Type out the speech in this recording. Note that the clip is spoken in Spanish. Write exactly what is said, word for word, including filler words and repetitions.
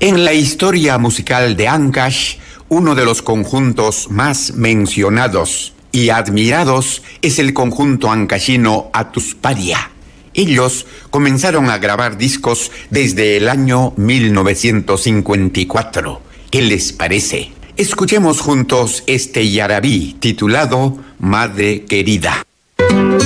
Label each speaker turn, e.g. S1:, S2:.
S1: En la historia musical de Ancash, uno de los conjuntos más mencionados y admirados es el conjunto ancashino Atusparia. Ellos comenzaron a grabar discos desde el año mil novecientos cincuenta y cuatro. ¿Qué les parece? Escuchemos juntos este yarabí titulado Madre Querida.